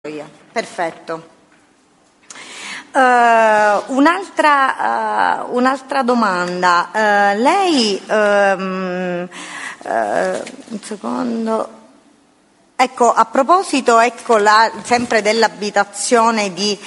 Perfetto. Un'altra domanda. Lei, un secondo. Ecco, a proposito, sempre dell'abitazione di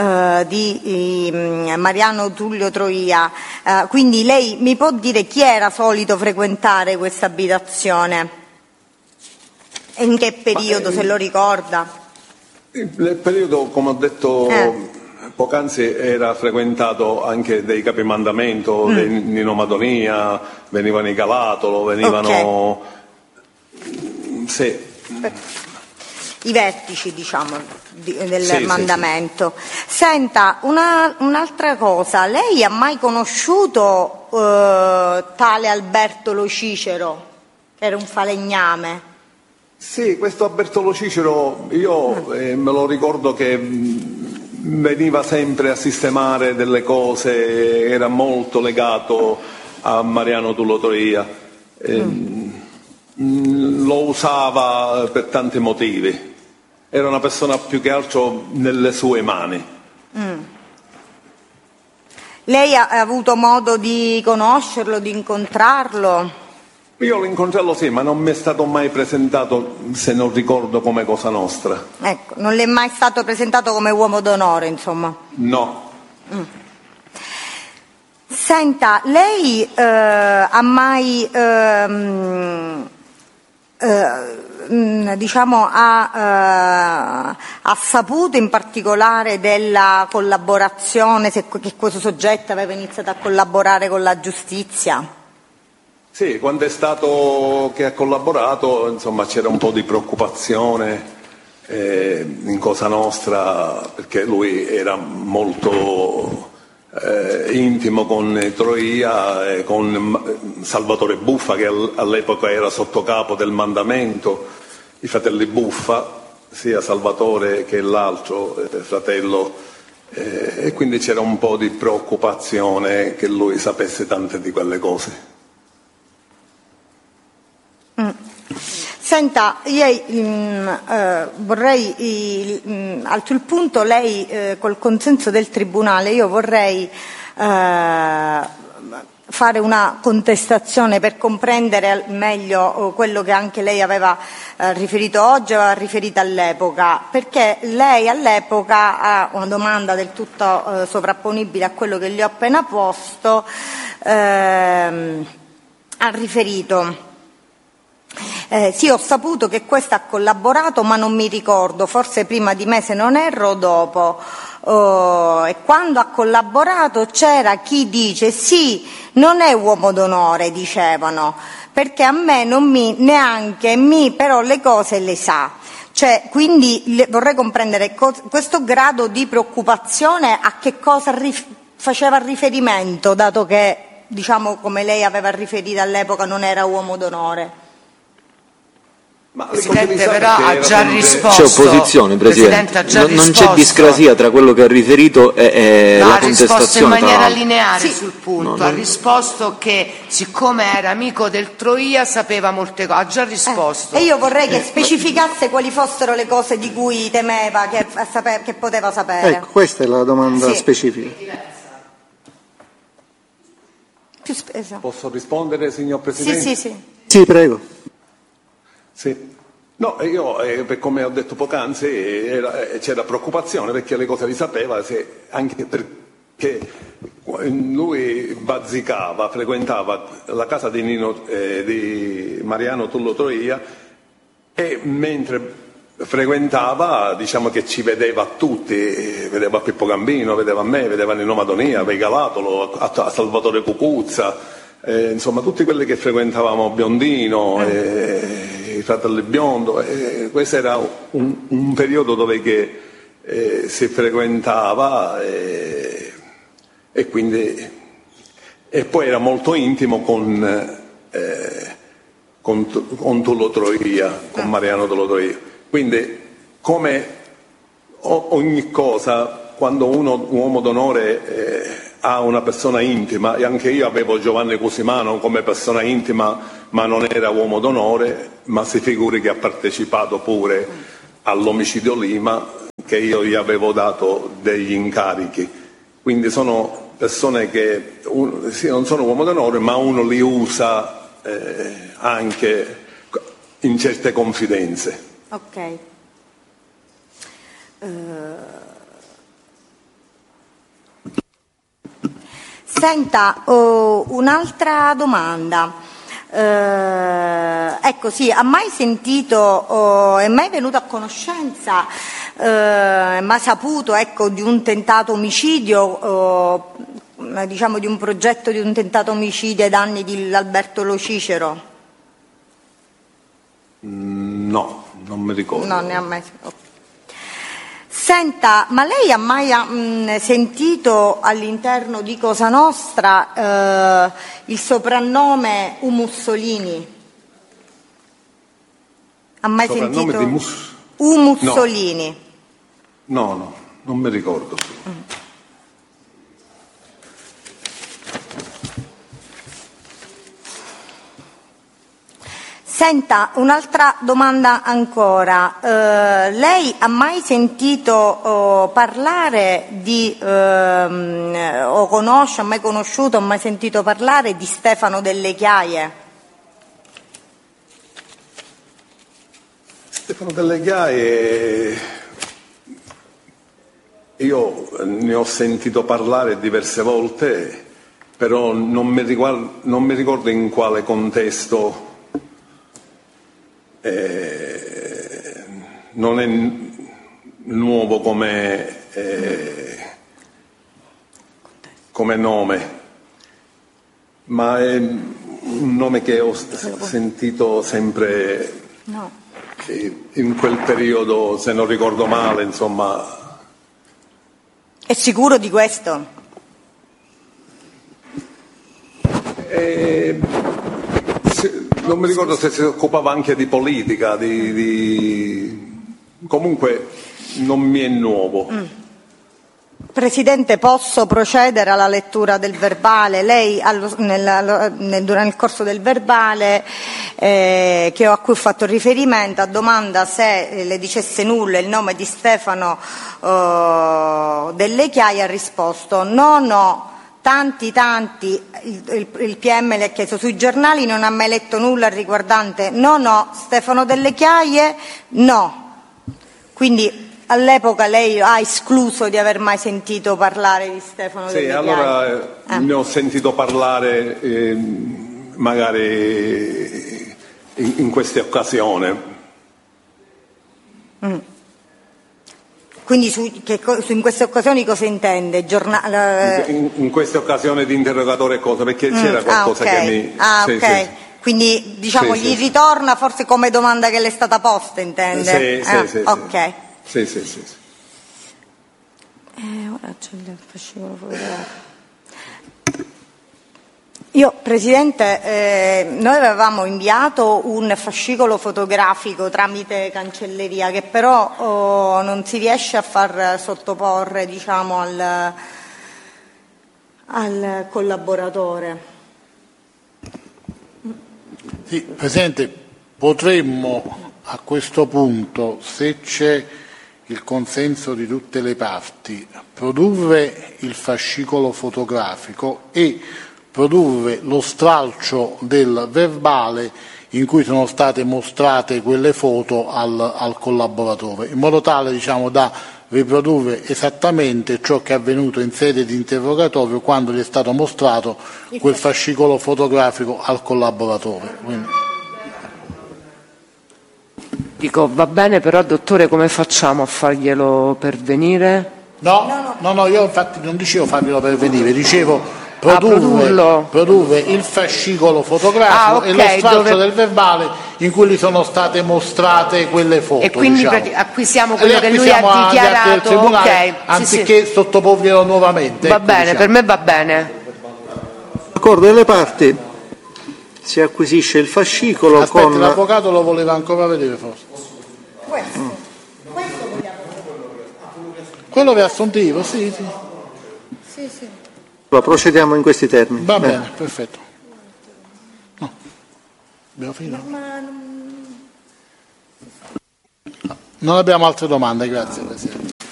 Mariano Tullio Troia, quindi lei mi può dire chi era solito frequentare questa abitazione? E in che periodo, se lo ricorda? Nel periodo, come ho detto poc'anzi, era frequentato anche dei capimandamento, dei Nino Madonia, venivano i Galatolo, venivano... Sì. I vertici, diciamo, del mandamento. Senta, un'altra cosa, lei ha mai conosciuto tale Alberto Lo Cicero, che era un falegname? Sì, questo Alberto Lo Cicero, io me lo ricordo che veniva sempre a sistemare delle cose, era molto legato a Mariano Tullio Troia. Lo usava per tanti motivi, era una persona più che altro nelle sue mani. Lei ha avuto modo di conoscerlo, di incontrarlo? Io l'ho incontrato sì, ma non mi è stato mai presentato, se non ricordo, come Cosa Nostra. Ecco, non le è mai stato presentato come uomo d'onore, insomma? No. Senta, lei ha mai diciamo ha saputo in particolare della collaborazione, che questo soggetto aveva iniziato a collaborare con la giustizia? Sì, quando è stato che ha collaborato, insomma, c'era un po' di preoccupazione in Cosa Nostra, perché lui era molto intimo con Troia, con Salvatore Buffa, che all'epoca era sottocapo del mandamento, i fratelli Buffa, sia Salvatore che l'altro fratello, e quindi c'era un po' di preoccupazione che lui sapesse tante di quelle cose. Senta, io vorrei, a quel punto lei, col consenso del Tribunale, io vorrei fare una contestazione per comprendere meglio quello che anche lei aveva riferito oggi, aveva riferito all'epoca, perché lei all'epoca ha una domanda del tutto sovrapponibile a quello che gli ho appena posto, ha riferito: sì, ho saputo che questo ha collaborato, ma non mi ricordo, forse prima di me se non erro o dopo. E quando ha collaborato c'era chi dice sì, non è uomo d'onore, dicevano, perché a me non però le cose le sa. Cioè, quindi vorrei comprendere questo grado di preoccupazione a che cosa faceva riferimento, dato che, diciamo, come lei aveva riferito all'epoca, non era uomo d'onore. Ma Presidente però ha già risposto. C'è opposizione, Presidente. Non c'è discrasia tra quello che ha riferito e la contestazione. Ha risposto in maniera lineare sì. sul punto. Ha risposto che, siccome era amico del Troia, sapeva molte cose. Ha già risposto. E io vorrei che specificasse quali fossero le cose di cui temeva che poteva sapere. Ecco, questa è la domanda specifica. Più spesa. Posso rispondere, signor Presidente? Sì, prego. Sì. No, io, come ho detto poc'anzi, c'era preoccupazione perché le cose le sapeva, anche perché lui bazzicava, frequentava la casa di Mariano Tullio Troia, e mentre frequentava, diciamo che ci vedeva tutti, vedeva Pippo Gambino, vedeva me, vedeva Nino Madonia, Galatolo, a Salvatore Cucuzza, insomma tutti quelli che frequentavamo, Biondino, i fratelli Biondo, questo era un periodo dove si frequentava, e quindi, e poi era molto intimo con Tullio Troia, con Mariano Tullio Troia. Quindi, come ogni cosa, quando un uomo d'onore ha una persona intima, e anche io avevo Giovanni Cusimano come persona intima, ma non era uomo d'onore, ma si figuri che ha partecipato pure all'omicidio Lima, che io gli avevo dato degli incarichi. Quindi sono persone che non sono uomo d'onore, ma uno li usa anche in certe confidenze. Ok. Senta, un'altra domanda. Ecco, sì, ha mai sentito, è mai venuto a conoscenza, mai saputo, ecco, di un tentato omicidio, diciamo di un progetto di un tentato omicidio ai danni di Alberto Lo Cicero? No, non mi ricordo. No, ne ha mai. Okay. Senta, ma lei ha mai sentito all'interno di Cosa Nostra il soprannome Mussolini? Ha mai soprannome sentito? Di Mussolini? No, non mi ricordo. Senta, un'altra domanda ancora. Lei ha mai sentito parlare di, o conosce, ha mai conosciuto, ha mai sentito parlare di Stefano Delle Chiaie? Stefano Delle Chiaie, io ne ho sentito parlare diverse volte, però non mi ricordo in quale contesto. Non è nuovo come nome, ma è un nome che ho sentito sempre in quel periodo, se non ricordo male, insomma. È sicuro di questo? Non mi ricordo se si occupava anche di politica, comunque non mi è nuovo. Presidente, posso procedere alla lettura del verbale? Lei durante il corso del verbale a cui ho fatto riferimento, a domanda se le dicesse nulla il nome di Stefano Delle Chiaie, ha risposto no. Tanti, il PM le ha chiesto sui giornali, non ha mai letto nulla riguardante, no, Stefano Delle Chiaie, no. Quindi all'epoca lei ha escluso di aver mai sentito parlare di Stefano Delle Chiaie? Sì, allora ne ho sentito parlare magari in queste occasioni. Quindi in queste occasioni cosa intende? In queste occasioni di interrogatorio e cose, perché c'era qualcosa che mi... ok. Quindi diciamo gli ritorna forse come domanda che le è stata posta, intende? Sì. Ok. Sì. Ora c'è il fascicolo fotografico. Io, Presidente, noi avevamo inviato un fascicolo fotografico tramite cancelleria che però non si riesce a far sottoporre, diciamo, al collaboratore. Sì, Presidente, potremmo a questo punto, se c'è il consenso di tutte le parti, produrre il fascicolo fotografico e produrre lo stralcio del verbale in cui sono state mostrate quelle foto al collaboratore, in modo tale, diciamo, da riprodurre esattamente ciò che è avvenuto in sede di interrogatorio quando gli è stato mostrato quel fascicolo fotografico al collaboratore. Quindi... Dico, va bene, però dottore, come facciamo a farglielo pervenire? No, io infatti non dicevo farglielo pervenire, dicevo produrre il fascicolo fotografico e lo stralcio del verbale in cui gli sono state mostrate quelle foto. E quindi diciamo. acquisiamo quello che lui ha dichiarato, tribunale, anziché sottoporglielo nuovamente. Va bene, per me va bene. D'accordo, delle parti si acquisisce il fascicolo. Aspetti, l'avvocato lo voleva ancora vedere forse. Questo vogliamo vedere. Quello riassuntivo, sì. Sì. Procediamo in questi termini. Va bene, perfetto. No. Abbiamo finito? Non abbiamo altre domande, grazie Presidente.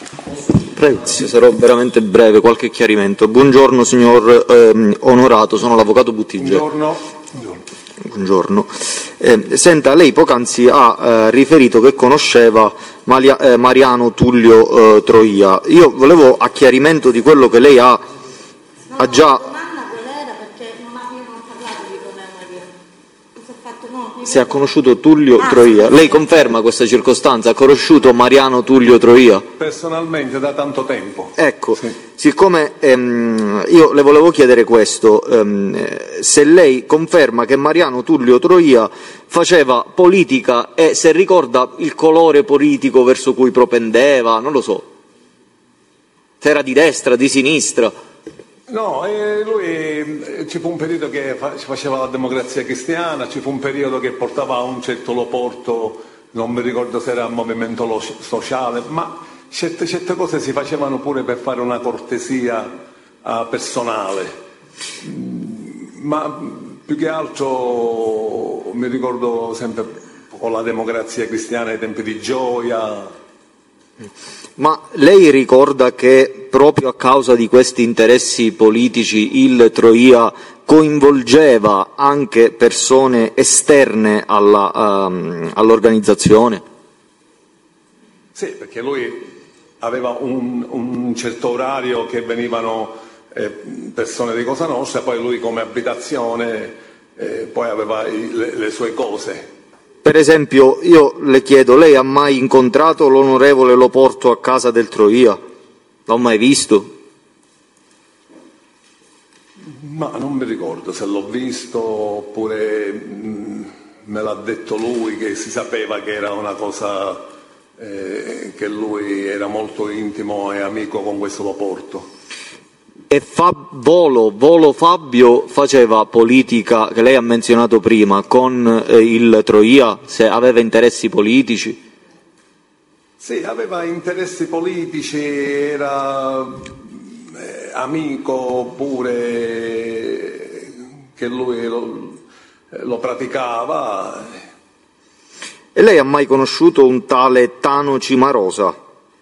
Prego, sarò veramente breve, qualche chiarimento. Buongiorno signor Onorato, sono l'avvocato Buttigieg. Buongiorno. Senta, lei poc'anzi ha riferito che conosceva Mariano Tullio Troia. Io volevo a chiarimento di quello che lei ha già... Se ha conosciuto Tullio Troia, lei conferma questa circostanza? Ha conosciuto Mariano Tullio Troia? Personalmente da tanto tempo. Ecco, sì. Siccome io le volevo chiedere questo, se lei conferma che Mariano Tullio Troia faceva politica e se ricorda il colore politico verso cui propendeva, non lo so, se era di destra, di sinistra. No, lui ci fu un periodo che faceva la Democrazia Cristiana, ci fu un periodo che portava a un certo Loporto, non mi ricordo se era un movimento sociale, ma certe cose si facevano pure per fare una cortesia personale. Ma più che altro mi ricordo sempre con la Democrazia Cristiana ai tempi di Gioia. Ma lei ricorda che proprio a causa di questi interessi politici il Troia coinvolgeva anche persone esterne all'organizzazione? Sì, perché lui aveva un certo orario che venivano persone di Cosa Nostra, poi lui come abitazione poi aveva le sue cose. Per esempio, io le chiedo, lei ha mai incontrato l'onorevole Loporto a casa del Troia? L'ho mai visto? Ma non mi ricordo se l'ho visto oppure me l'ha detto lui, che si sapeva che era una cosa, che lui era molto intimo e amico con questo Loporto. E Volo Fabio faceva politica, che lei ha menzionato prima, con il Troia, se aveva interessi politici? Sì, aveva interessi politici, era amico pure, che lui lo praticava. E lei ha mai conosciuto un tale Tano Cimarosa?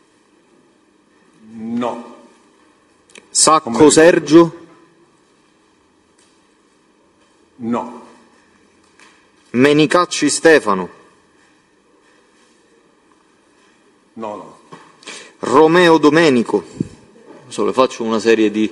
No. Sacco Sergio? No. Menicacci Stefano? No. Romeo Domenico? Le faccio una serie di...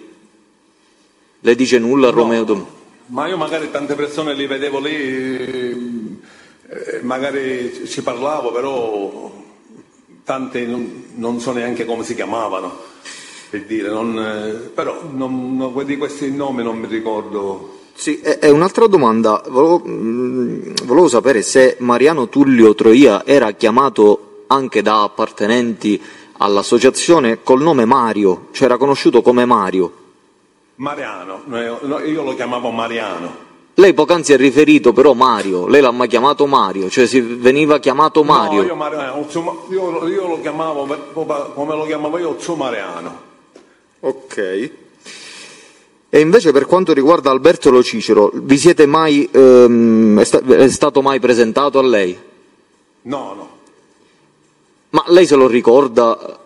Le dice nulla Romeo Domenico? Ma io magari tante persone li vedevo lì, magari ci parlavo, però tante non so neanche come si chiamavano. Per dire, però di questi nomi non mi ricordo. Sì, e un'altra domanda, volevo sapere se Mariano Tullio Troia era chiamato anche da appartenenti all'associazione col nome Mario, cioè era conosciuto come Mario. Mariano, io lo chiamavo Mariano. Lei poc'anzi ha riferito però Mario, lei l'ha mai chiamato Mario, cioè si veniva chiamato Mario? No, io lo chiamavo, come lo chiamavo io, Zio Mariano. Ok. E invece per quanto riguarda Alberto Lo Cicero, vi siete mai, è stato mai presentato a lei? No. Ma lei se lo ricorda?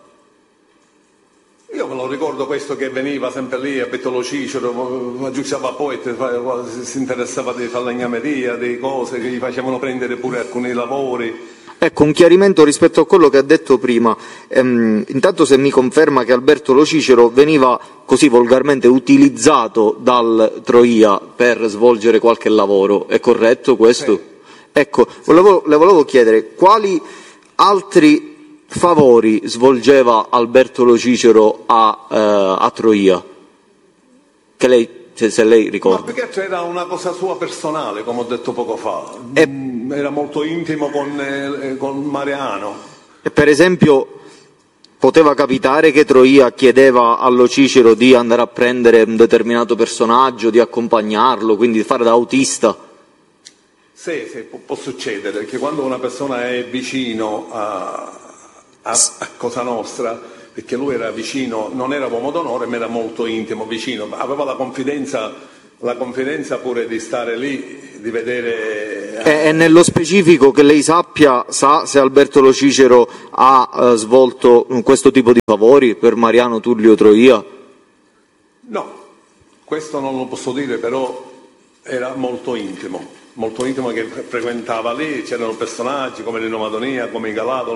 Io me lo ricordo questo che veniva sempre lì a Alberto Cicero, aggiustava poi, si interessava di falegnameria, di cose che gli facevano prendere pure alcuni lavori. Ecco, un chiarimento rispetto a quello che ha detto prima. Intanto se mi conferma che Alberto Lo Cicero veniva così volgarmente utilizzato dal Troia per svolgere qualche lavoro, è corretto questo? Sì. Ecco, le volevo chiedere quali altri favori svolgeva Alberto Lo Cicero a Troia? Che lei, se lei ricorda. Ma perché era una cosa sua personale, come ho detto poco fa. Era molto intimo con Mariano. E per esempio poteva capitare che Troia chiedeva a Lo Cicero di andare a prendere un determinato personaggio, di accompagnarlo, quindi di fare da autista? Sì, può succedere, perché quando una persona è vicino a Cosa Nostra, perché lui era vicino, non era uomo d'onore, ma era molto intimo, vicino, aveva la confidenza pure di stare lì, di vedere E nello specifico, che lei sappia, sa se Alberto Lo Cicero ha svolto questo tipo di favori per Mariano Tullio Troia? No, questo non lo posso dire, però era molto intimo che frequentava lì, c'erano personaggi come Nino Madonia, come Galato,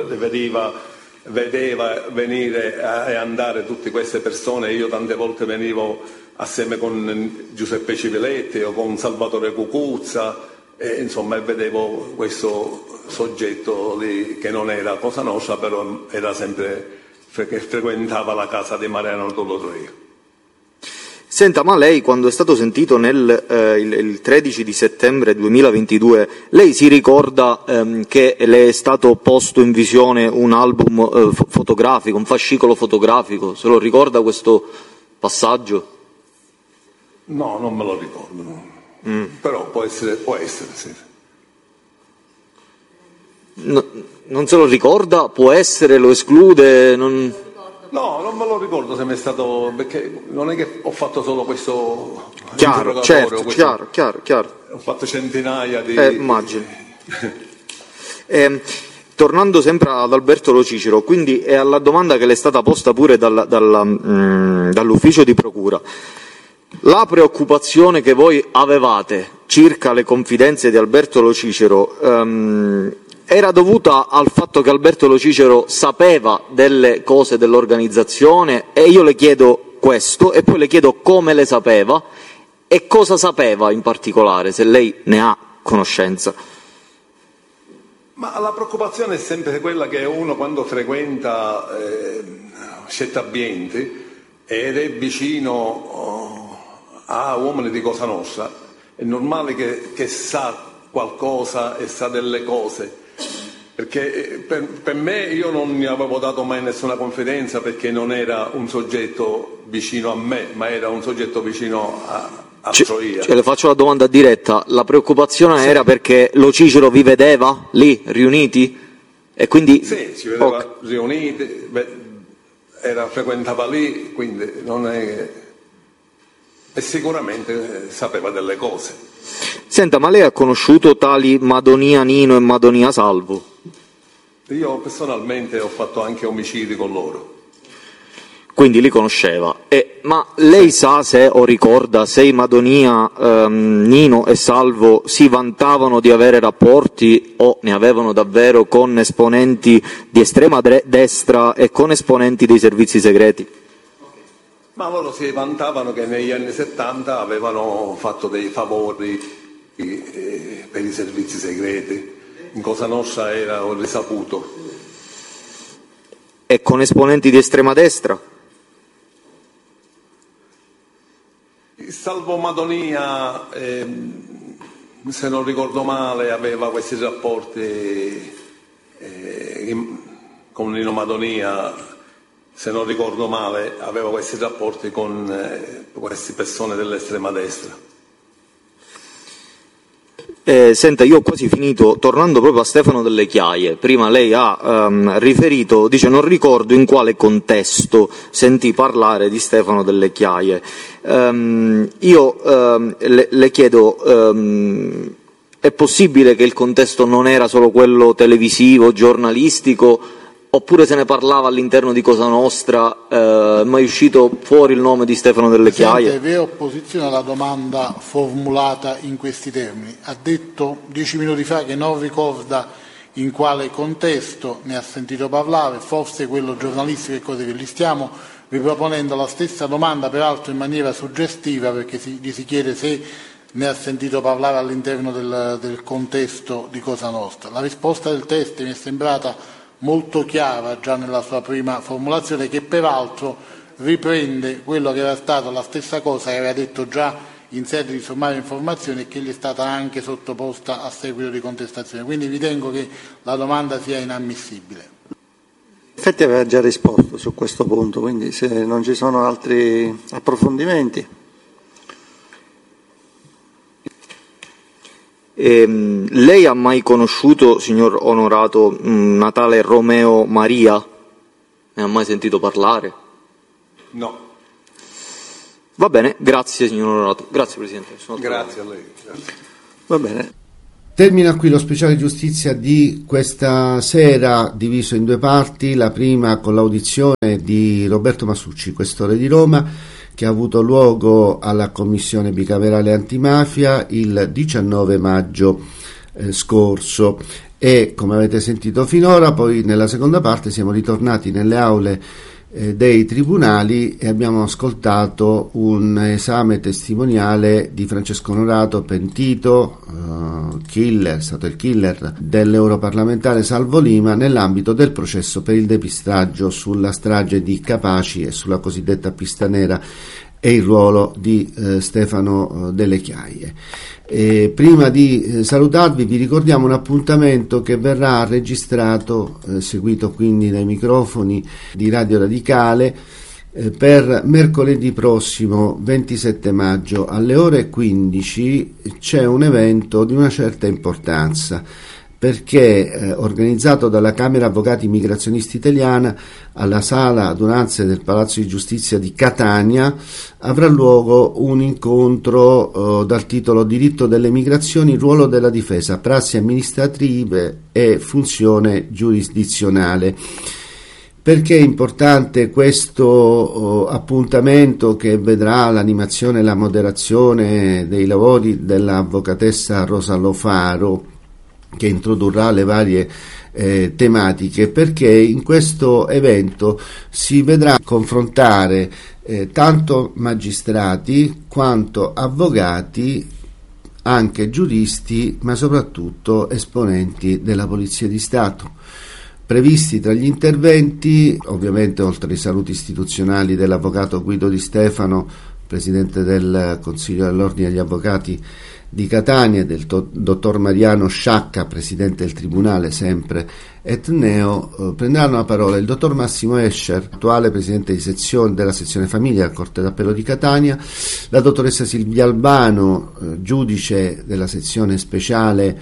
vedeva venire e andare tutte queste persone. Io tante volte venivo assieme con Giuseppe Civiletti o con Salvatore Cucuzza e insomma vedevo questo soggetto lì che non era Cosa Nostra, però era sempre che frequentava la casa di Mariano Tullio Troia. Senta, ma lei, quando è stato sentito il 13 di settembre 2022, lei si ricorda che le è stato posto in visione un album fotografico, un fascicolo fotografico? Se lo ricorda questo passaggio? No, non me lo ricordo. Però può essere, sì. No, non se lo ricorda? Può essere? Lo esclude? No, non me lo ricordo se mi è stato, perché non è che ho fatto solo questo chiaro, certo, chiaro. Ho fatto centinaia di... immagino. Tornando sempre ad Alberto Lo Cicero, quindi è alla domanda che le è stata posta pure dall'ufficio di procura. La preoccupazione che voi avevate circa le confidenze di Alberto Lo Cicero era dovuta al fatto che Alberto Lo Cicero sapeva delle cose dell'organizzazione, e io le chiedo questo e poi le chiedo come le sapeva e cosa sapeva in particolare, se lei ne ha conoscenza. Ma la preoccupazione è sempre quella che uno, quando frequenta certi ambienti ed è vicino a uomini di Cosa Nostra, è normale che sa qualcosa e sa delle cose. Perché per me, io non gli avevo dato mai nessuna confidenza, perché non era un soggetto vicino a me, ma era un soggetto vicino a Troia. Le faccio la domanda diretta: la preoccupazione era perché Lo Cicero vi vedeva lì riuniti? E quindi... Sì, ci vedeva riuniti, frequentava lì, quindi non è... E sicuramente sapeva delle cose. Senta, ma lei ha conosciuto tali Madonia Nino e Madonia Salvo? Io personalmente ho fatto anche omicidi con loro. Quindi li conosceva. Ma lei sa se o ricorda se i Madonia, Nino e Salvo si vantavano di avere rapporti, o ne avevano davvero, con esponenti di estrema destra e con esponenti dei servizi segreti? Ma loro si vantavano che negli anni 70 avevano fatto dei favori per i servizi segreti. In Cosa Nostra era risaputo. E con esponenti di estrema destra? Salvo Madonia, se non ricordo male, aveva questi rapporti con Nino Madonia, se non ricordo male, aveva questi rapporti con queste persone dell'estrema destra. Senta, io ho quasi finito. Tornando proprio a Stefano Delle Chiaie, prima lei ha riferito, dice, non ricordo in quale contesto sentì parlare di Stefano Delle Chiaie. Io le chiedo, è possibile che il contesto non era solo quello televisivo, giornalistico, oppure se ne parlava all'interno di Cosa Nostra, mai uscito fuori il nome di Stefano Delle Chiaie? Vi è opposizione alla domanda formulata in questi termini. Ha detto 10 minuti fa che non ricorda in quale contesto ne ha sentito parlare, forse quello giornalistico e così via. Gli stiamo riproponendo la stessa domanda, peraltro in maniera suggestiva, perché gli si chiede se ne ha sentito parlare all'interno del contesto di Cosa Nostra. La risposta del test mi è sembrata molto chiara già nella sua prima formulazione, che peraltro riprende quello che era stato la stessa cosa che aveva detto già in sede di sommaria informazione e che gli è stata anche sottoposta a seguito di contestazione. Quindi ritengo che la domanda sia inammissibile. In effetti aveva già risposto su questo punto, quindi se non ci sono altri approfondimenti. Lei ha mai conosciuto, signor Onorato, una tale Romeo Maria? Ne ha mai sentito parlare? No. Va bene, grazie signor Onorato. Grazie Presidente. Grazie a lei. Grazie. Va bene. Termina qui lo speciale giustizia di questa sera, diviso in due parti. La prima con l'audizione di Roberto Masucci, questore di Roma, che ha avuto luogo alla Commissione bicamerale antimafia il 19 maggio scorso. E come avete sentito finora, poi nella seconda parte siamo ritornati nelle aule dei tribunali e abbiamo ascoltato un esame testimoniale di Francesco Norato, pentito, è stato il killer dell'europarlamentare Salvo Lima nell'ambito del processo per il depistaggio sulla strage di Capaci e sulla cosiddetta pista nera e il ruolo di Stefano Delle Chiaie. Prima di salutarvi vi ricordiamo un appuntamento che verrà registrato, seguito quindi dai microfoni di Radio Radicale, per mercoledì prossimo 27 maggio alle ore 15. C'è un evento di una certa importanza, perché organizzato dalla Camera Avvocati Migrazionisti Italiana alla Sala Adunanze del Palazzo di Giustizia di Catania avrà luogo un incontro dal titolo Diritto delle migrazioni, ruolo della difesa, prassi amministrative e funzione giurisdizionale. Perché è importante questo appuntamento, che vedrà l'animazione e la moderazione dei lavori dell'avvocatessa Rosa Lofaro, che introdurrà le varie tematiche? Perché in questo evento si vedrà confrontare tanto magistrati quanto avvocati, anche giuristi, ma soprattutto esponenti della Polizia di Stato. Previsti tra gli interventi, ovviamente, oltre ai saluti istituzionali dell'avvocato Guido Di Stefano, presidente del Consiglio dell'Ordine degli Avvocati di Catania, del dottor Mariano Sciacca, presidente del Tribunale sempre et neo, prenderanno la parola il dottor Massimo Escher, attuale presidente di sezione della sezione famiglia della Corte d'Appello di Catania, la dottoressa Silvia Albano, giudice della sezione speciale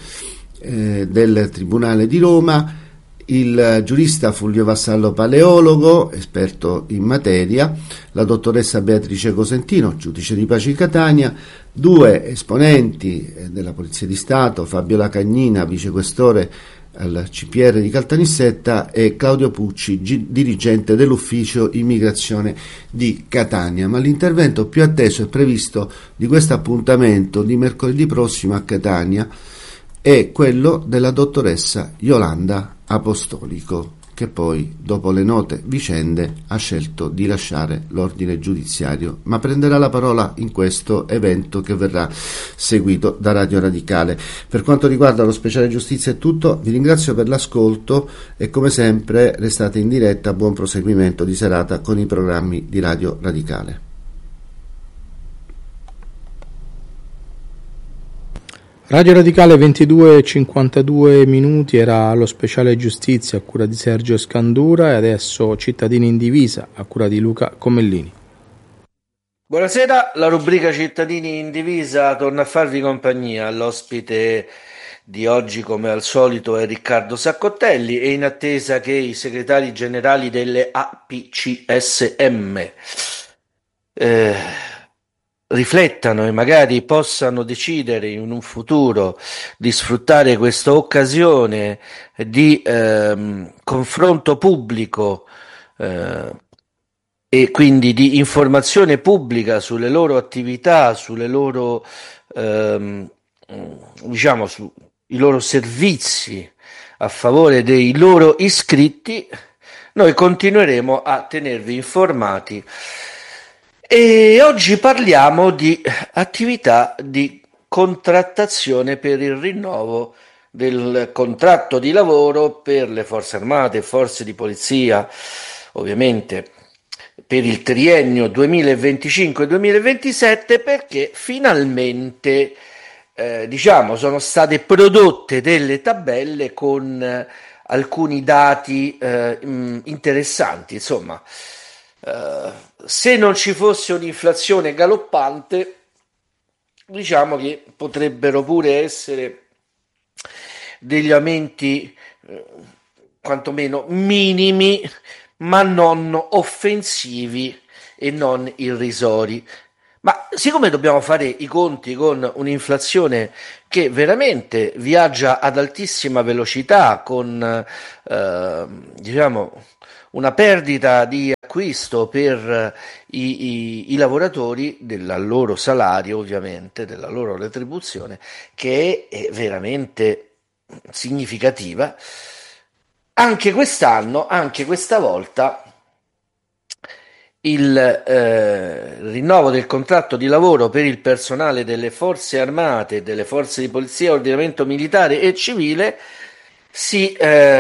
del Tribunale di Roma, il giurista Fulvio Vassallo, paleologo, esperto in materia, la dottoressa Beatrice Cosentino, giudice di pace di Catania, due esponenti della Polizia di Stato, Fabio Lacagnina, vicequestore al CPR di Caltanissetta, e Claudio Pucci, dirigente dell'ufficio immigrazione di Catania. Ma l'intervento più atteso e previsto di questo appuntamento di mercoledì prossimo a Catania è quello della dottoressa Yolanda Apostolico, che poi, dopo le note vicende, ha scelto di lasciare l'ordine giudiziario, ma prenderà la parola in questo evento che verrà seguito da Radio Radicale. Per quanto riguarda lo speciale giustizia è tutto, vi ringrazio per l'ascolto e come sempre restate in diretta. Buon proseguimento di serata con i programmi di Radio Radicale. Radio Radicale 22:52 minuti, era lo speciale giustizia a cura di Sergio Scandura, e adesso Cittadini in divisa a cura di Luca Comellini. Buonasera, la rubrica Cittadini in divisa torna a farvi compagnia. L'ospite di oggi, come al solito, è Riccardo Saccottelli, e in attesa che i segretari generali delle APCSM riflettano e magari possano decidere in un futuro di sfruttare questa occasione di confronto pubblico e quindi di informazione pubblica sulle loro attività, sulle loro sui loro servizi a favore dei loro iscritti, noi continueremo a tenervi informati. E oggi parliamo di attività di contrattazione per il rinnovo del contratto di lavoro per le forze armate e forze di polizia, ovviamente per il triennio 2025-2027, perché finalmente sono state prodotte delle tabelle con alcuni dati interessanti. Insomma, se non ci fosse un'inflazione galoppante, diciamo che potrebbero pure essere degli aumenti quantomeno minimi, ma non offensivi e non irrisori. Ma siccome dobbiamo fare i conti con un'inflazione che veramente viaggia ad altissima velocità, con diciamo una perdita di acquisto per i lavoratori, del loro salario ovviamente, della loro retribuzione, che è veramente significativa, anche quest'anno, anche questa volta, il rinnovo del contratto di lavoro per il personale delle forze armate, delle forze di polizia, ordinamento militare e civile si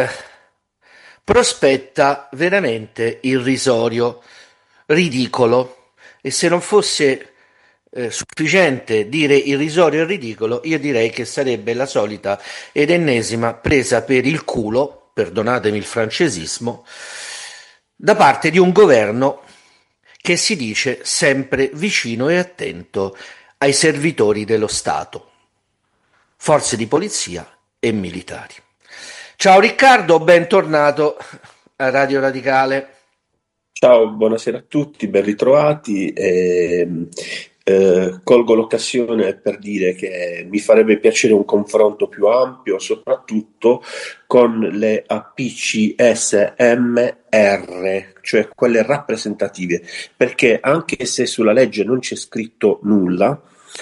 prospetta veramente irrisorio, ridicolo, e se non fosse sufficiente dire irrisorio e ridicolo, io direi che sarebbe la solita ed ennesima presa per il culo, perdonatemi il francesismo, da parte di un governo che si dice sempre vicino e attento ai servitori dello Stato, forze di polizia e militari. Ciao Riccardo, bentornato a Radio Radicale. Ciao, buonasera a tutti, ben ritrovati. Colgo l'occasione per dire che mi farebbe piacere un confronto più ampio, soprattutto con le APCSMR, cioè quelle rappresentative, perché anche se sulla legge non c'è scritto nulla,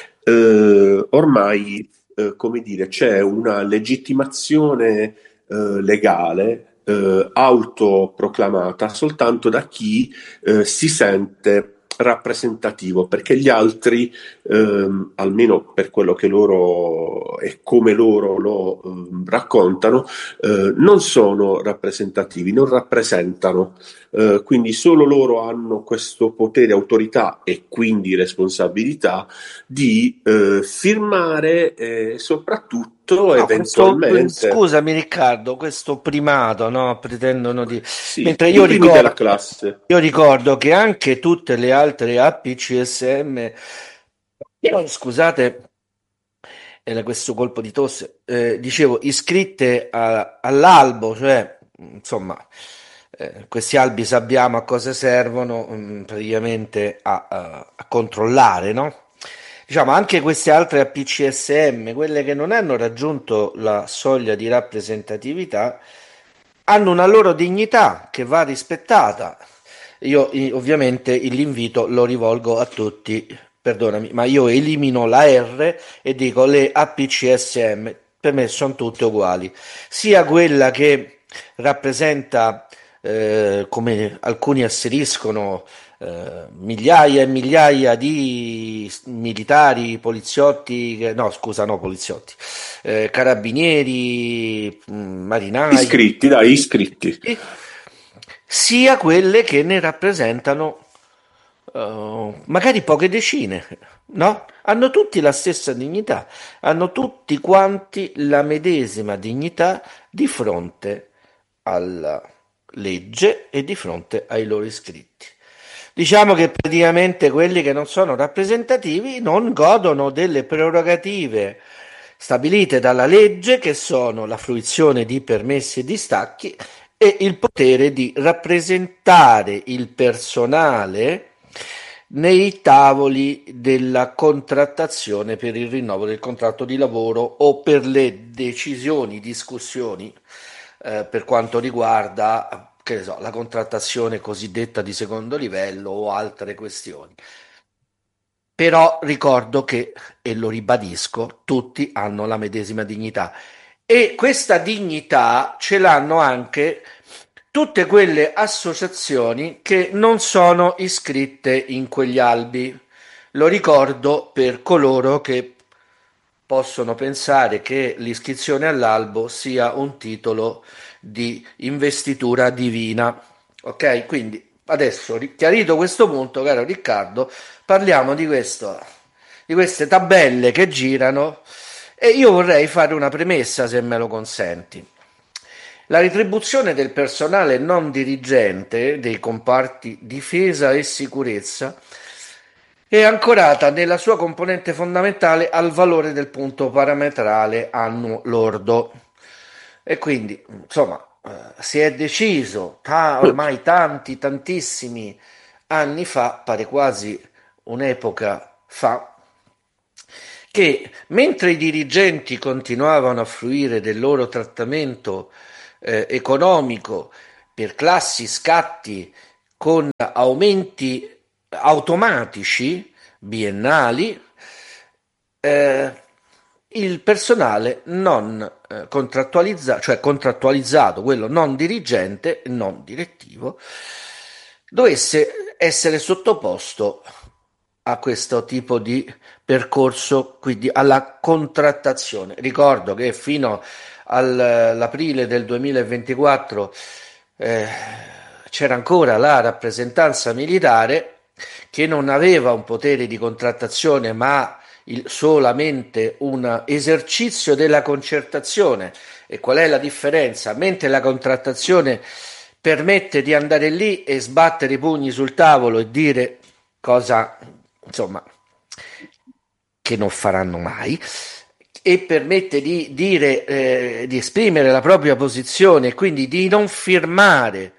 ormai come dire, c'è una legittimazione legale autoproclamata soltanto da chi si sente rappresentativo, perché gli altri, almeno per quello che loro e come loro lo raccontano, non sono rappresentativi, non rappresentano, quindi solo loro hanno questo potere, autorità e quindi responsabilità di firmare soprattutto eventualmente. Scusami Riccardo, questo primato, no? Pretendono di. Sì, Mentre i primi della classe. Io ricordo che anche tutte le altre APCSM, scusate, era questo colpo di tosse, dicevo, iscritte all'albo, cioè, insomma, questi albi sappiamo a cosa servono, praticamente a controllare, no? Diciamo, anche queste altre APCSM, quelle che non hanno raggiunto la soglia di rappresentatività, hanno una loro dignità che va rispettata. Io ovviamente l'invito lo rivolgo a tutti, perdonami, ma io elimino la R e dico le APCSM, per me sono tutte uguali, sia quella che rappresenta, come alcuni asseriscono, migliaia e migliaia di militari, poliziotti, carabinieri, marinai, iscritti, sia quelle che ne rappresentano magari poche decine, no? Hanno tutti la stessa dignità, hanno tutti quanti la medesima dignità di fronte alla legge e di fronte ai loro iscritti. Diciamo che praticamente quelli che non sono rappresentativi non godono delle prerogative stabilite dalla legge, che sono la fruizione di permessi e distacchi e il potere di rappresentare il personale nei tavoli della contrattazione per il rinnovo del contratto di lavoro o per le decisioni, discussioni per quanto riguarda, che ne so, la contrattazione cosiddetta di secondo livello o altre questioni. Però ricordo che, e lo ribadisco, tutti hanno la medesima dignità, e questa dignità ce l'hanno anche tutte quelle associazioni che non sono iscritte in quegli albi. Lo ricordo per coloro che possono pensare che l'iscrizione all'albo sia un titolo di investitura divina. Ok? Quindi adesso, chiarito questo punto, caro Riccardo, parliamo di queste tabelle che girano, e io vorrei fare una premessa, se me lo consenti. La retribuzione del personale non dirigente dei comparti difesa e sicurezza è ancorata nella sua componente fondamentale al valore del punto parametrale annuo lordo. E quindi, insomma, si è deciso ormai tantissimi anni fa, pare quasi un'epoca fa che mentre i dirigenti continuavano a fruire del loro trattamento economico per classi, scatti con aumenti automatici biennali, il personale non cioè contrattualizzato, quello non dirigente, non direttivo, dovesse essere sottoposto a questo tipo di percorso, quindi alla contrattazione. Ricordo che fino all'aprile del 2024 c'era ancora la rappresentanza militare che non aveva un potere di contrattazione, ma solamente un esercizio della concertazione. E qual è la differenza? Mentre la contrattazione permette di andare lì e sbattere i pugni sul tavolo e dire cosa, insomma, che non faranno mai, e permette di dire, di esprimere la propria posizione e quindi di non firmare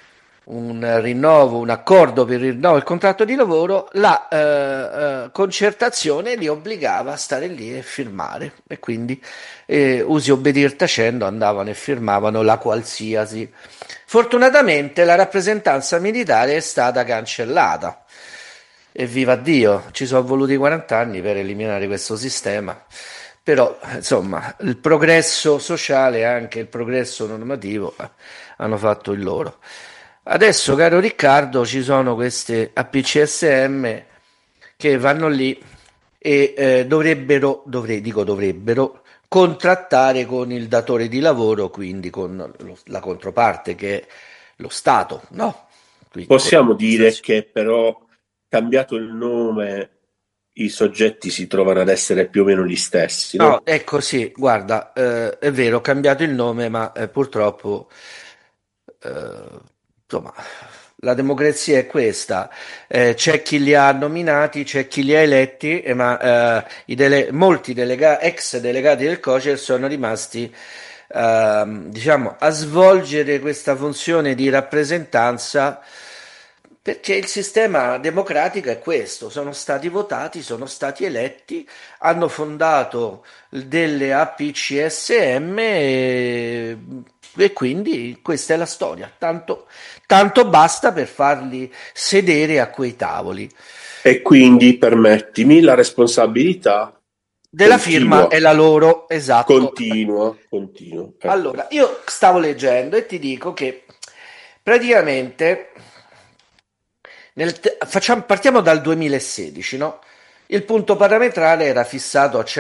un rinnovo, un accordo per il rinnovo del contratto di lavoro, la concertazione li obbligava a stare lì e firmare, e quindi usi obbedir tacendo, andavano e firmavano la qualsiasi. Fortunatamente la rappresentanza militare è stata cancellata, e viva Dio, ci sono voluti 40 anni per eliminare questo sistema, però insomma il progresso sociale e anche il progresso normativo hanno fatto il loro. Adesso, caro Riccardo, ci sono queste APCSM che vanno lì e dovrebbero contrattare con il datore di lavoro, quindi con la controparte che è lo Stato, no? Quindi, possiamo dire che però, cambiato il nome, i soggetti si trovano ad essere più o meno gli stessi, no? No, è così, guarda, è vero, ho cambiato il nome, ma purtroppo insomma, la democrazia è questa, c'è chi li ha nominati, c'è chi li ha eletti, ma molti ex delegati del COCER sono rimasti diciamo, a svolgere questa funzione di rappresentanza, perché il sistema democratico è questo: sono stati votati, sono stati eletti, hanno fondato delle APCSM e quindi questa è la storia, tanto basta per farli sedere a quei tavoli. E quindi, permettimi, la responsabilità della firma è la loro, esatto. Continua. Allora, io stavo leggendo e ti dico che praticamente partiamo dal 2016, no? Il punto parametrale era fissato a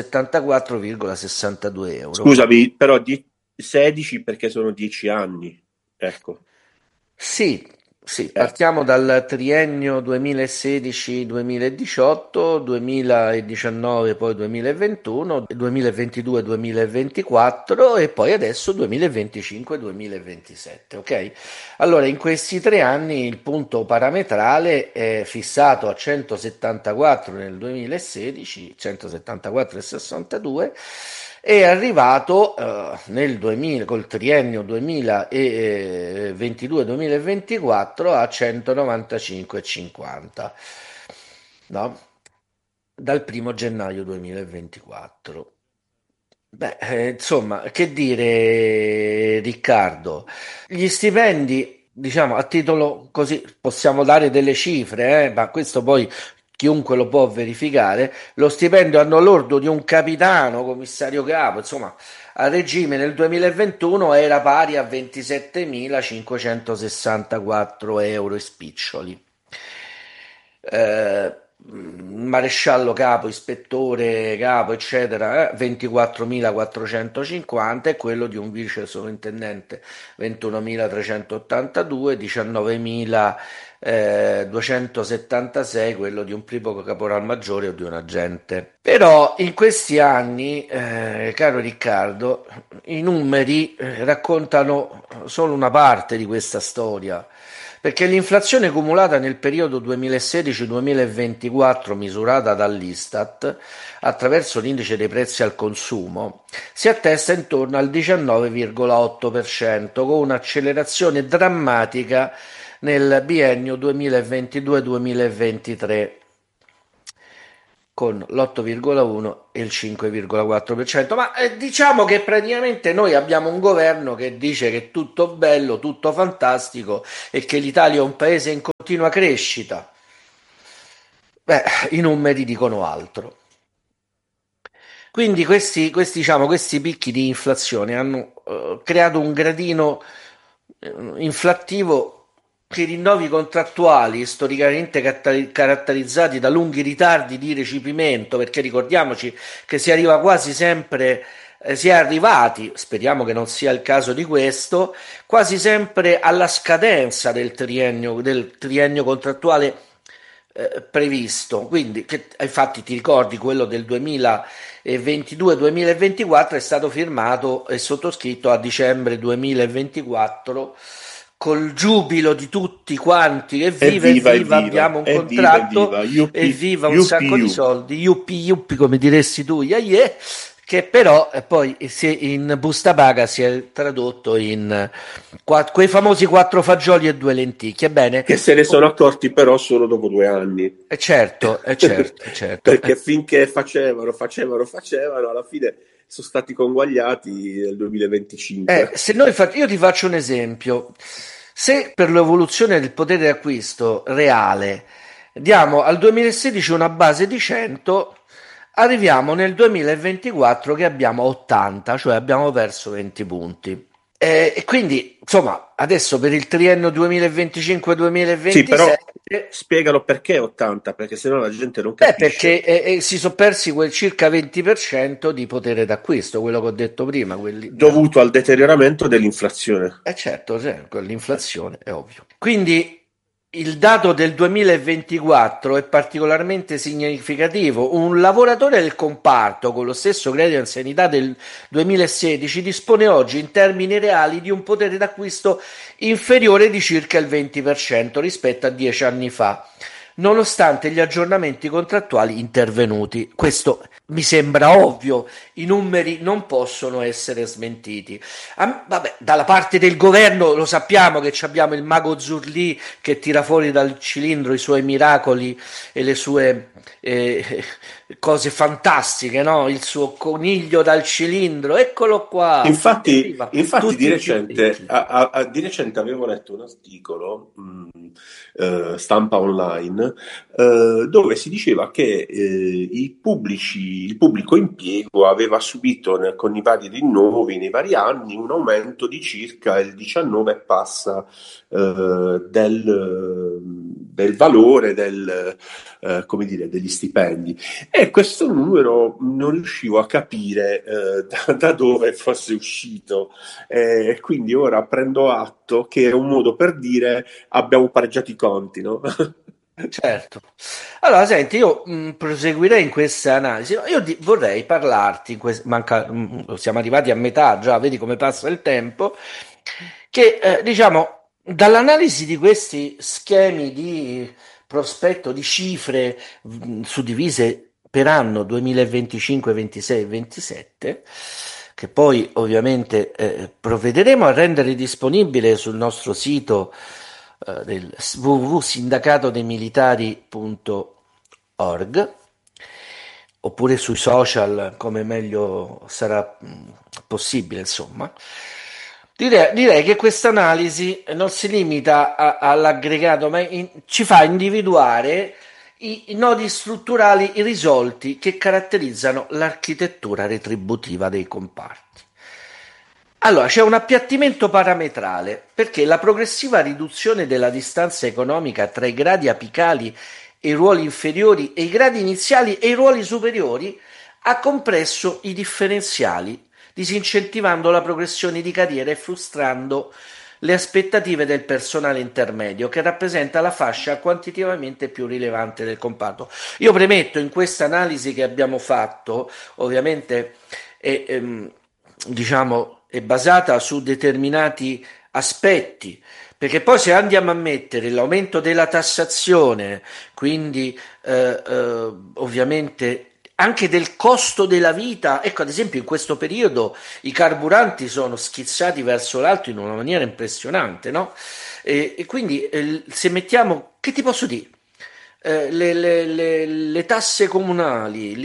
174,62 euro. Scusami, però 16 perché sono 10 anni, ecco. Sì, partiamo dal triennio 2016-2018, 2019 poi 2021, 2022-2024 e poi adesso 2025-2027, ok? Allora, in questi 3 anni il punto parametrale è fissato a 174 nel 2016, 174,62, è arrivato col triennio 2022-2024 a 195,50, no? Dal 1 gennaio 2024. Beh, insomma, che dire, Riccardo? Gli stipendi, diciamo, a titolo così, possiamo dare delle cifre, ma questo poi chiunque lo può verificare. Lo stipendio anno lordo di un capitano, commissario capo, insomma, a regime nel 2021 era pari a 27.564 euro e spiccioli. Maresciallo capo, ispettore capo, eccetera, 24.450, e quello di un vice sovrintendente 21.382, 19.276 quello di un primo caporal maggiore o di un agente. Però in questi anni, caro Riccardo, i numeri raccontano solo una parte di questa storia, perché l'inflazione cumulata nel periodo 2016-2024, misurata dall'Istat attraverso l'indice dei prezzi al consumo, si attesta intorno al 19,8%, con un'accelerazione drammatica nel biennio 2022-2023. con l'8,1 e il 5,4%. Ma diciamo che praticamente noi abbiamo un governo che dice che è tutto bello, tutto fantastico e che l'Italia è un paese in continua crescita. Beh, i numeri dicono altro. Quindi questi picchi di inflazione hanno creato un gradino inflattivo che i rinnovi contrattuali, storicamente caratterizzati da lunghi ritardi di recepimento, perché ricordiamoci che si arriva quasi sempre, si è arrivati, speriamo che non sia il caso di questo, quasi sempre alla scadenza del triennio contrattuale previsto. Quindi, infatti ti ricordi quello del 2022-2024 è stato firmato e sottoscritto a dicembre 2024 col giubilo di tutti quanti, evviva, abbiamo un contratto, evviva un sacco di soldi, yuppi, come diresti tu, yeah, che però poi in busta paga si è tradotto in quei famosi 4 fagioli e 2 lenticchie, bene? Che se ne sono accorti però solo dopo 2 anni. Certo. Perché finché facevano, alla fine sono stati conguagliati nel 2025. Io ti faccio un esempio. Se per l'evoluzione del potere d'acquisto reale diamo al 2016 una base di 100, arriviamo nel 2024 che abbiamo 80, cioè abbiamo perso 20 punti. E quindi, insomma, adesso per il triennio 2025-2027... Sì, però spiegalo perché 80, perché sennò la gente non capisce. Perché si sono persi quel circa 20% di potere d'acquisto, quello che ho detto prima. Dovuto al deterioramento dell'inflazione. Certo, l'inflazione è ovvio. Quindi il dato del 2024 è particolarmente significativo. Un lavoratore del comparto con lo stesso credito di anzianità del 2016 dispone oggi in termini reali di un potere d'acquisto inferiore di circa il 20% rispetto a 10 anni fa, nonostante gli aggiornamenti contrattuali intervenuti. Questo mi sembra ovvio, i numeri non possono essere smentiti. Vabbè, dalla parte del governo lo sappiamo che abbiamo il mago Zurlì che tira fuori dal cilindro i suoi miracoli e le sue cose fantastiche, no? Il suo coniglio dal cilindro, eccolo qua. Infatti di recente avevo letto un articolo stampa online dove si diceva che il pubblico impiego aveva subito con i vari rinnovi nei vari anni un aumento di circa il 19 e passa del valore degli stipendi, e questo numero non riuscivo a capire da dove fosse uscito, quindi ora prendo atto che è un modo per dire abbiamo pareggiato i conti, no? Certo. Allora, senti, io proseguirei in questa analisi. Io vorrei parlarti, siamo arrivati a metà già, vedi come passa il tempo, che diciamo, dall'analisi di questi schemi di prospetto di cifre suddivise per anno 2025, 26 e 27, che poi ovviamente provvederemo a rendere disponibile sul nostro sito del www.sindacatodemilitari.org oppure sui social, come meglio sarà possibile, insomma. Direi che questa analisi non si limita all'aggregato, ma ci fa individuare i nodi strutturali irrisolti che caratterizzano l'architettura retributiva dei comparti. Allora, c'è un appiattimento parametrale, perché la progressiva riduzione della distanza economica tra i gradi apicali e i ruoli inferiori e i gradi iniziali e i ruoli superiori ha compresso i differenziali, disincentivando la progressione di carriera e frustrando le aspettative del personale intermedio, che rappresenta la fascia quantitativamente più rilevante del comparto. Io premetto, in questa analisi che abbiamo fatto, ovviamente è basata su determinati aspetti, perché poi se andiamo a mettere l'aumento della tassazione, quindi ovviamente anche del costo della vita, ecco, ad esempio in questo periodo i carburanti sono schizzati verso l'alto in una maniera impressionante, no? E quindi se mettiamo, che ti posso dire? le tasse comunali,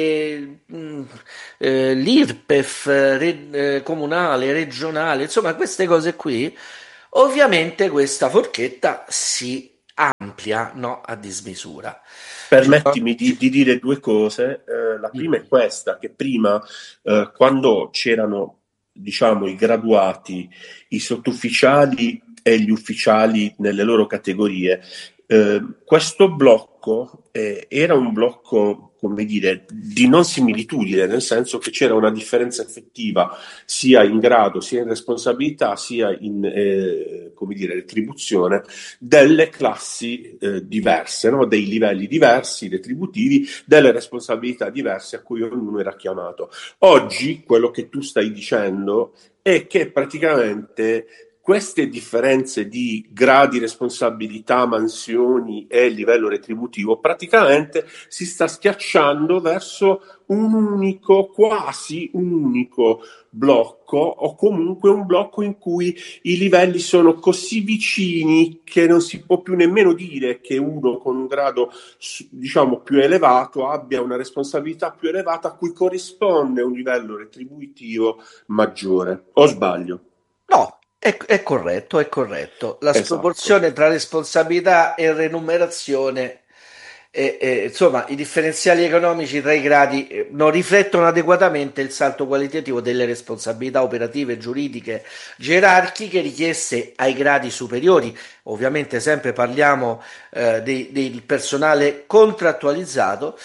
l'IRPEF comunale, regionale, insomma queste cose qui, ovviamente questa forchetta si amplia, no, a dismisura. Permettimi di dire due cose. La prima è questa, che prima, quando c'erano, diciamo, i graduati, i sottufficiali e gli ufficiali nelle loro categorie, questo blocco era un blocco, come dire, di non similitudine, nel senso che c'era una differenza effettiva sia in grado, sia in responsabilità, sia in come dire, retribuzione delle classi diverse, no? Dei livelli diversi retributivi, delle responsabilità diverse a cui ognuno era chiamato. Oggi quello che tu stai dicendo è che praticamente queste differenze di gradi, responsabilità, mansioni e livello retributivo praticamente si sta schiacciando verso un unico, quasi un unico blocco, o comunque un blocco in cui i livelli sono così vicini che non si può più nemmeno dire che uno con un grado, diciamo, più elevato abbia una responsabilità più elevata a cui corrisponde un livello retributivo maggiore. O sbaglio? No. È corretto, è corretto. La sproporzione tra responsabilità e remunerazione, insomma, i differenziali economici tra i gradi non riflettono adeguatamente il salto qualitativo delle responsabilità operative, giuridiche, gerarchiche richieste ai gradi superiori. Ovviamente sempre parliamo del personale contrattualizzato,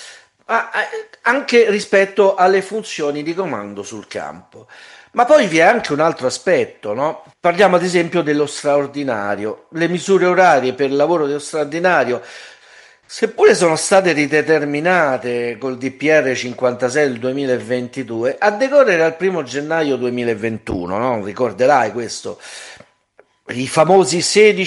anche rispetto alle funzioni di comando sul campo. Ma poi vi è anche un altro aspetto, no? Parliamo ad esempio dello straordinario. Le misure orarie per il lavoro dello straordinario, seppure sono state rideterminate col DPR 56 del 2022, a decorrere dal 1 gennaio 2021, no? Ricorderai questo. I famosi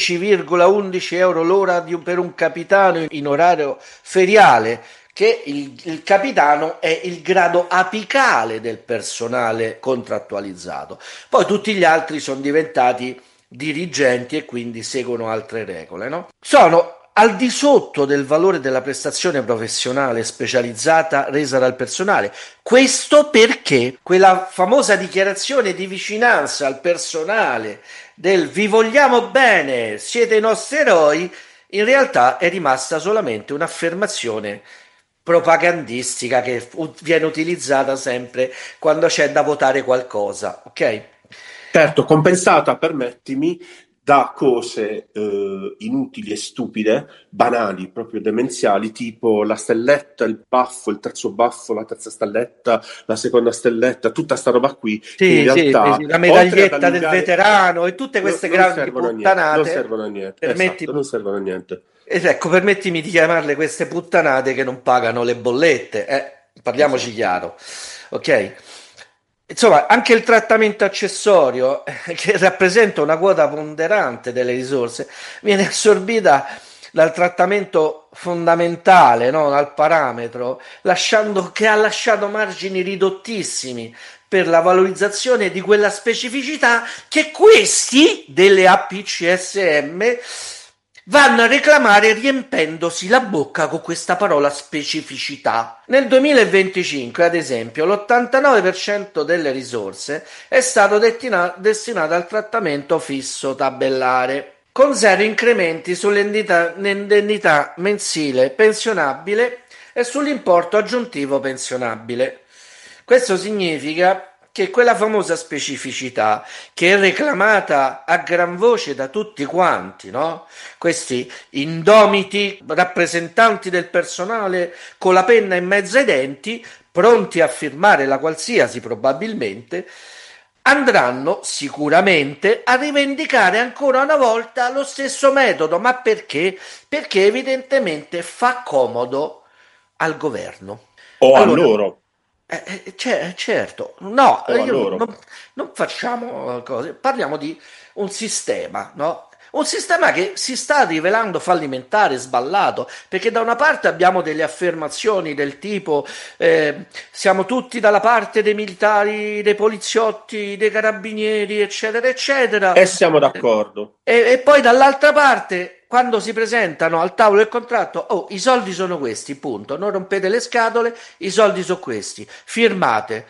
16,11 euro l'ora per un capitano in orario feriale, che il capitano è il grado apicale del personale contrattualizzato. Poi tutti gli altri sono diventati dirigenti e quindi seguono altre regole, no? Sono al di sotto del valore della prestazione professionale specializzata resa dal personale. Questo perché quella famosa dichiarazione di vicinanza al personale del "vi vogliamo bene, siete i nostri eroi", in realtà è rimasta solamente un'affermazione propagandistica che viene utilizzata sempre quando c'è da votare qualcosa, ok? Certo, compensata, permettimi, da cose inutili e stupide, banali, proprio demenziali, tipo la stelletta, il baffo, il terzo baffo, la terza stelletta, la seconda stelletta, tutta sta roba qui, che in realtà la medaglietta del veterano e tutte queste grandi puttanate non servono a niente, esatto, non servono a niente. Ecco, permettimi di chiamarle queste puttanate che non pagano le bollette, parliamoci chiaro, ok? Insomma, anche il trattamento accessorio, che rappresenta una quota ponderante delle risorse, viene assorbita dal trattamento fondamentale, no? Dal parametro, che ha lasciato margini ridottissimi per la valorizzazione di quella specificità che questi delle APCSM vanno a reclamare riempendosi la bocca con questa parola specificità. Nel 2025, ad esempio, l'89% delle risorse è stato destinato al trattamento fisso tabellare, con 0 incrementi sull'indennità mensile pensionabile e sull'importo aggiuntivo pensionabile. Questo significa che quella famosa specificità che è reclamata a gran voce da tutti quanti, no? Questi indomiti rappresentanti del personale con la penna in mezzo ai denti, pronti a firmare la qualsiasi probabilmente, andranno sicuramente a rivendicare ancora una volta lo stesso metodo. Ma perché? Perché evidentemente fa comodo al governo. O a loro. Certo, no, non facciamo cose, parliamo di un sistema, no? Un sistema che si sta rivelando fallimentare, sballato, perché da una parte abbiamo delle affermazioni del tipo siamo tutti dalla parte dei militari, dei poliziotti, dei carabinieri, eccetera, eccetera. E siamo d'accordo. E poi dall'altra parte, quando si presentano al tavolo del contratto, i soldi sono questi, punto, non rompete le scatole, i soldi sono questi, firmate.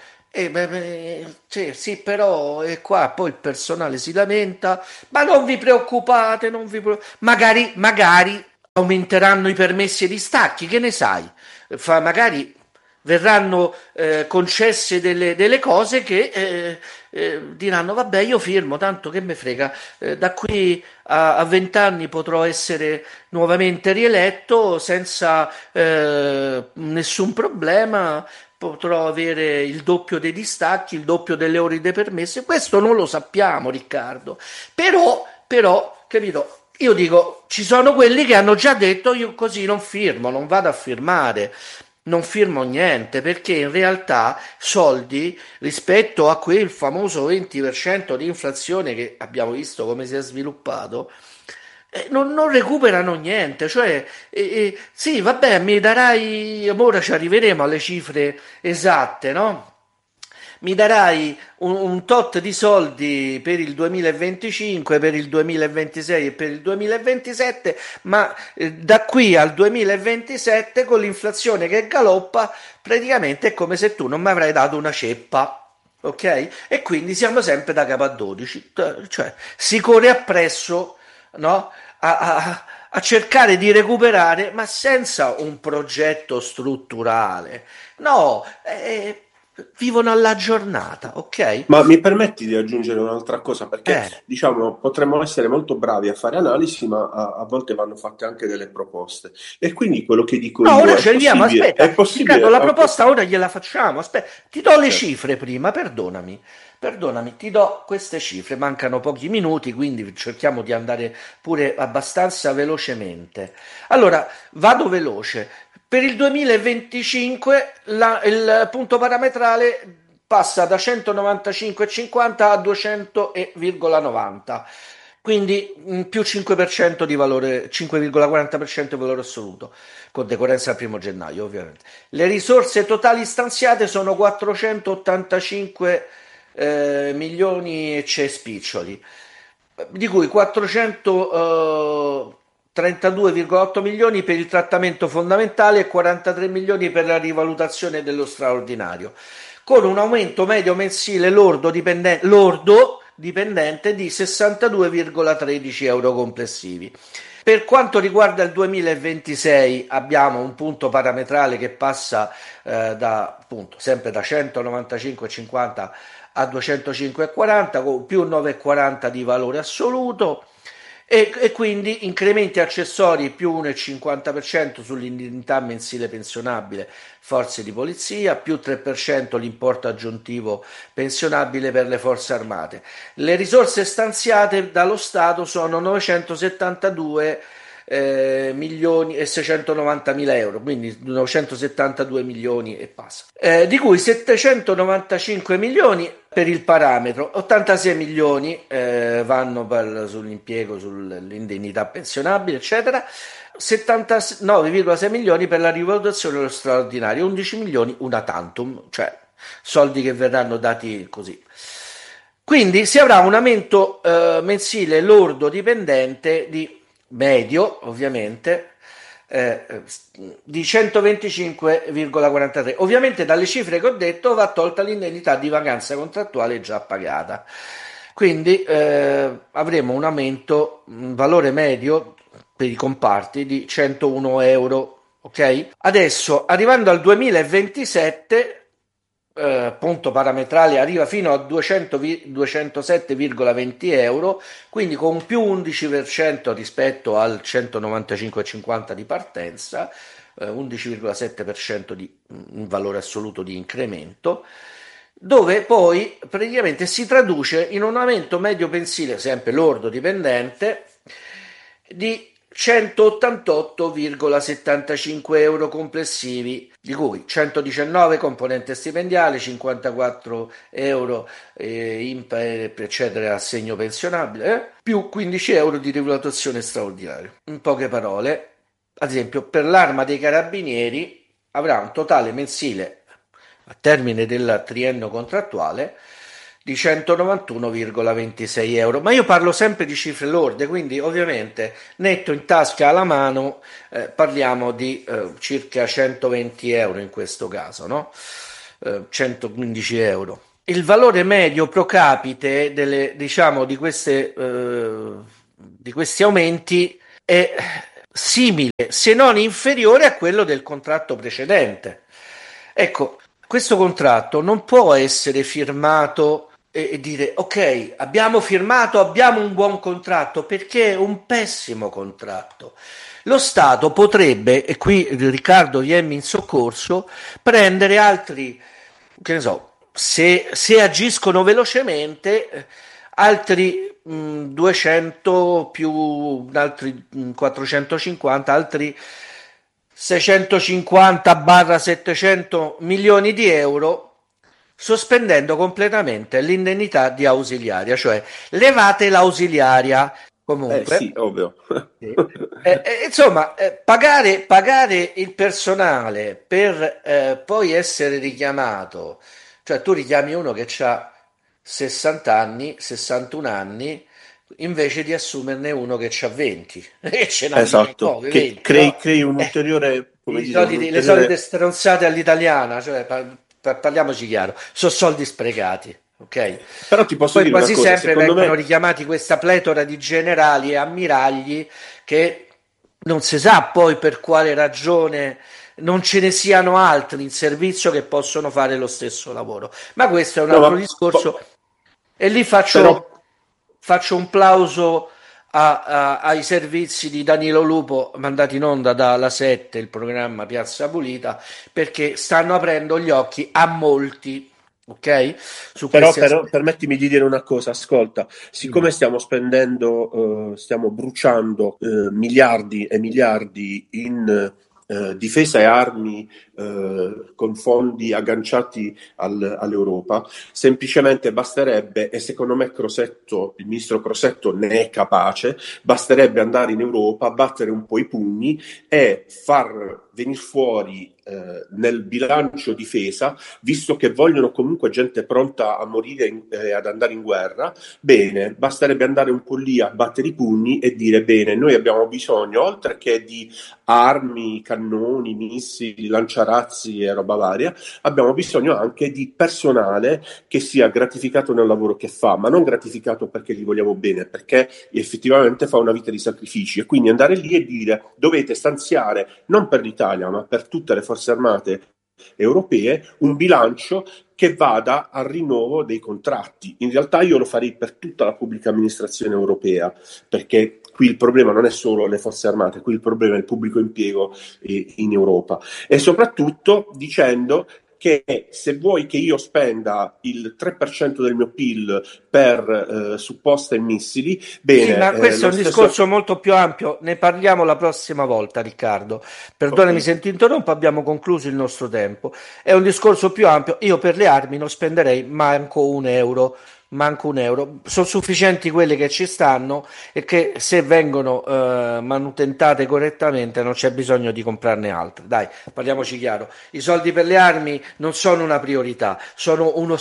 Sì, però qua poi il personale si lamenta, ma non vi preoccupate, magari aumenteranno i permessi e i distacchi, che ne sai? Magari verranno concesse delle cose che diranno vabbè, io firmo, tanto che me frega, da qui a 20 anni potrò essere nuovamente rieletto senza nessun problema, potrò avere il doppio dei distacchi, il doppio delle ore dei permessi. Questo non lo sappiamo, Riccardo, però capito, io dico, ci sono quelli che hanno già detto io così non firmo, non vado a firmare, non firmo niente, perché in realtà soldi, rispetto a quel famoso 20% di inflazione che abbiamo visto come si è sviluppato, non recuperano niente. Cioè sì, vabbè, mi darai, ora ci arriveremo alle cifre esatte, no? Mi darai un tot di soldi per il 2025, per il 2026 e per il 2027, ma da qui al 2027, con l'inflazione che galoppa, praticamente è come se tu non mi avrai dato una ceppa, ok? E quindi siamo sempre da capo a 12, cioè si corre appresso, no? A cercare di recuperare, ma senza un progetto strutturale. No, vivono alla giornata, ok? Ma mi permetti di aggiungere un'altra cosa? Perché diciamo potremmo essere molto bravi a fare analisi, ma a volte vanno fatte anche delle proposte. E quindi quello che dico io ora ci arriviamo, aspetta, è possibile. Riccardo, la proposta ora gliela facciamo. Aspetta, ti do le cifre prima, perdonami, ti do queste cifre, mancano pochi minuti, quindi cerchiamo di andare pure abbastanza velocemente. Allora, vado veloce. Per il 2025 il punto parametrale passa da 195,50 a 200,90, quindi più 5% di valore, 5,40% di valore assoluto, con decorrenza al 1 gennaio ovviamente. Le risorse totali stanziate sono 485 milioni e c'è spiccioli, di cui 432,8 milioni per il trattamento fondamentale e 43 milioni per la rivalutazione dello straordinario, con un aumento medio mensile lordo dipendente di 62,13 euro complessivi. Per quanto riguarda il 2026 abbiamo un punto parametrale che passa sempre da 195,50 a 205,40 con più 9,40 di valore assoluto, e quindi incrementi accessori più 1,50% sull'indennità mensile pensionabile forze di polizia, più 3% l'importo aggiuntivo pensionabile per le forze armate. Le risorse stanziate dallo Stato sono 972 milioni e 690 mila euro, quindi 972 milioni e passa, di cui 795 milioni per il parametro, 86 milioni vanno sull'impiego, sull'indennità pensionabile, eccetera, 79,6 milioni per la rivalutazione dello straordinario, 11 milioni una tantum, cioè soldi che verranno dati così. Quindi si avrà un aumento mensile lordo dipendente di medio, ovviamente, di 125,43. Ovviamente dalle cifre che ho detto va tolta l'indennità di vacanza contrattuale già pagata. Quindi avremo un aumento, un valore medio per i comparti di 101 euro. Ok? Adesso, arrivando al 2027, punto parametrale arriva fino a 207,20 euro, quindi con più 11% rispetto al 195,50 di partenza, 11,7% di valore assoluto di incremento, dove poi praticamente si traduce in un aumento medio mensile, sempre lordo dipendente, di 188,75 euro complessivi, di cui 119 componente stipendiale, 54 euro INPS eccetera assegno pensionabile, più 15 euro di rivalutazione straordinaria. In poche parole, ad esempio, per l'Arma dei Carabinieri avrà un totale mensile a termine del triennio contrattuale di 191,26 euro, ma io parlo sempre di cifre lorde, quindi ovviamente netto in tasca alla mano parliamo di circa 120 euro in questo caso, no? 115 euro. Il valore medio pro capite di questi aumenti è simile, se non inferiore a quello del contratto precedente. Ecco, questo contratto non può essere firmato e dire ok, abbiamo firmato, abbiamo un buon contratto, perché è un pessimo contratto. Lo Stato potrebbe, e qui Riccardo viene in soccorso, prendere altri, che ne so, se agiscono velocemente, altri 200 più altri 450, altri 650/700 milioni di euro, sospendendo completamente l'indennità di ausiliaria, cioè levate l'ausiliaria comunque. Sì, ovvio. Insomma, pagare il personale per poi essere richiamato, cioè tu richiami uno che ha 60 anni, 61 anni, invece di assumerne uno che ha 20, e ce n'ha esatto, poche, che 20, crei un ulteriore, le solite stronzate all'italiana, cioè parliamoci chiaro, sono soldi sprecati, ok? Però ti posso poi dire quasi una cosa, sempre vengono richiamati questa pletora di generali e ammiragli che non si sa poi per quale ragione non ce ne siano altri in servizio che possono fare lo stesso lavoro, ma questo è un altro discorso, e lì faccio un plauso ai servizi di Danilo Lupo mandati in onda dalla 7, il programma Piazza Pulita, perché stanno aprendo gli occhi a molti, ok? Però permettimi di dire una cosa, ascolta, siccome stiamo spendendo, stiamo bruciando miliardi e miliardi in difesa e armi con fondi agganciati all'Europa, semplicemente basterebbe, e secondo me il ministro Crosetto ne è capace, basterebbe andare in Europa, battere un po' i pugni e far venire fuori nel bilancio difesa, visto che vogliono comunque gente pronta a morire e ad andare in guerra, bene, basterebbe andare un po' lì a battere i pugni e dire bene, noi abbiamo bisogno, oltre che di armi, cannoni, missili, lanciarazzi e roba varia, abbiamo bisogno anche di personale che sia gratificato nel lavoro che fa, ma non gratificato perché gli vogliamo bene, perché effettivamente fa una vita di sacrifici, e quindi andare lì e dire dovete stanziare, non per l'Italia ma per tutte le forze armate europee, un bilancio che vada al rinnovo dei contratti. In realtà io lo farei per tutta la pubblica amministrazione europea, perché qui il problema non è solo le forze armate, qui il problema è il pubblico impiego in Europa, e soprattutto dicendo che se vuoi che io spenda il 3% del mio PIL per supposte e missili, bene. Sì, ma questo è un discorso molto più ampio, ne parliamo la prossima volta, Riccardo. Perdonami se ti interrompo, abbiamo concluso il nostro tempo. È un discorso più ampio. Io per le armi non spenderei manco un euro. Sono sufficienti quelle che ci stanno, e che se vengono manutentate correttamente non c'è bisogno di comprarne altre. Dai, parliamoci chiaro, i soldi per le armi non sono una priorità, sono uno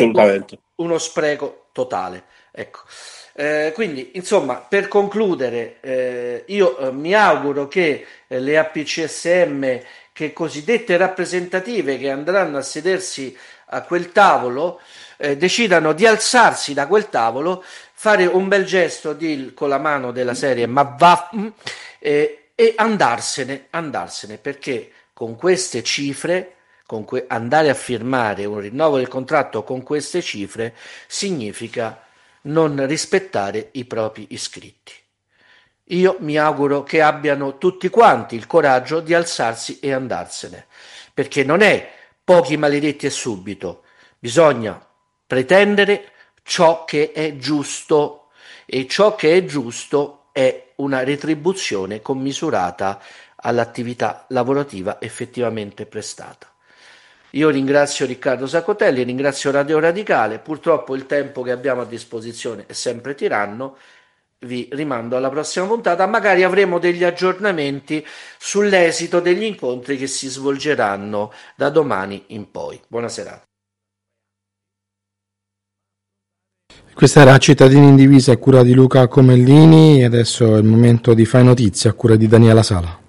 spreco totale, ecco. Quindi insomma, per concludere, io mi auguro che le APCSM, che cosiddette rappresentative, che andranno a sedersi a quel tavolo, decidano di alzarsi da quel tavolo, fare un bel gesto con la mano della serie ma va, e andarsene, perché con queste cifre, andare a firmare un rinnovo del contratto con queste cifre significa non rispettare i propri iscritti. Io mi auguro che abbiano tutti quanti il coraggio di alzarsi e andarsene, perché non è pochi maledetti e subito, bisogna pretendere ciò che è giusto, e ciò che è giusto è una retribuzione commisurata all'attività lavorativa effettivamente prestata. Io ringrazio Riccardo Saccotelli, ringrazio Radio Radicale, purtroppo il tempo che abbiamo a disposizione è sempre tiranno, vi rimando alla prossima puntata, magari avremo degli aggiornamenti sull'esito degli incontri che si svolgeranno da domani in poi. Buona serata. Questa era Cittadini in Divisa a cura di Luca Comellini e adesso è il momento di Fai Notizia a cura di Daniela Sala.